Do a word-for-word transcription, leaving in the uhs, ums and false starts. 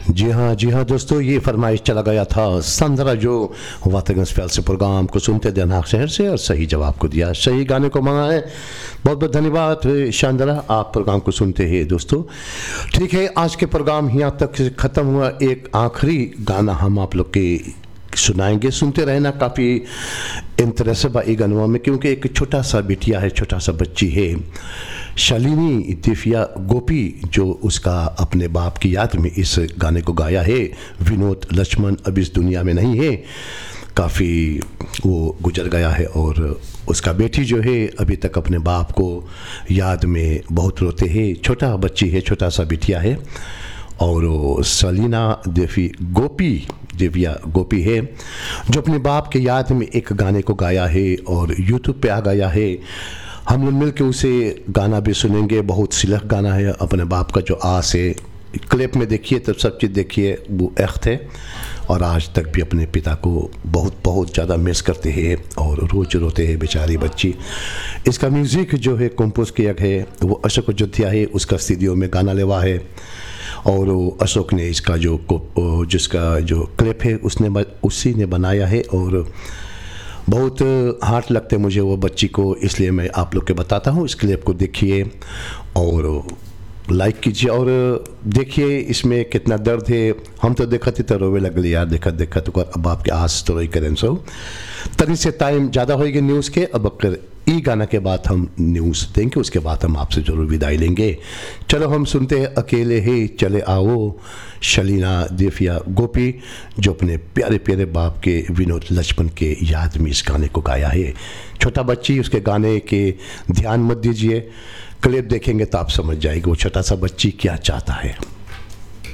जी हाँ जी हाँ दोस्तों, ये फरमाइश चला गया था संदरा जो वातगन स्पेल से प्रोग्राम को सुनते दिनाक शहर से और सही जवाब को दिया, सही गाने को मांगा है। बहुत बहुत धन्यवाद शानदारा, आप प्रोग्राम को सुनते हैं दोस्तों। ठीक है, आज के प्रोग्राम यहाँ तक ख़त्म हुआ। एक आखिरी गाना हम आप लोग के सुनाएंगे, सुनते रहना। काफ़ी इंटरेस्ट बा ई गनवा में, क्योंकि एक छोटा सा बिटिया है, छोटा सा बच्ची है, शालिनी दिव्या गोपी, जो उसका अपने बाप की याद में इस गाने को गाया है। विनोद लक्ष्मण अब इस दुनिया में नहीं है, काफ़ी वो गुजर गया है, और उसका बेटी जो है अभी तक अपने बाप को याद में बहुत रोते हैं। छोटा बच्ची है, छोटा सा बिटिया है, और सलीना देवी गोपी दिव्या गोपी है, जो अपने बाप के याद में एक गाने को गाया है और यूट्यूब पे आ गया है। हम लोग मिल के उसे गाना भी सुनेंगे। बहुत सिलख गाना है, अपने बाप का जो आस है। क्लिप में देखिए तब सब चीज़ देखिए, वो echt है, और आज तक भी अपने पिता को बहुत बहुत ज़्यादा मिस करते हैं और रोज रोते हैं बेचारी बच्ची। इसका म्यूज़िक जो है कंपोज किया है वो अशोक अयोध्या है, उसका स्टूडियो में गाना लेवा है, और अशोक ने इसका जो जिसका जो क्लिप है उसने उसी ने बनाया है, और बहुत हार्ट लगते मुझे वो बच्ची को, इसलिए मैं आप लोग के बताता हूँ। इस क्लिप को देखिए और लाइक कीजिए और देखिए इसमें कितना दर्द है। हम तो देखा थे तो रोवे लगले यार, देखा देखा तो अब आपके आस तो रोई करें। सो तरी से टाइम ज़्यादा होएगी न्यूज़ के, अब अगर ई गाना के बाद हम न्यूज़ देंगे, उसके बाद हम आपसे ज़रूर विदाई लेंगे। चलो हम सुनते हैं अकेले ही चले आओ, शलीना दिव्या गोपी, जो अपने प्यारे प्यारे बाप के विनोद लक्ष्मण के याद में इस गाने को गाया है। छोटा बच्ची, उसके गाने के ध्यान मत दीजिए, क्लिप देखेंगे तो आप समझ जाएंगे वो छोटा सा बच्ची क्या चाहता है।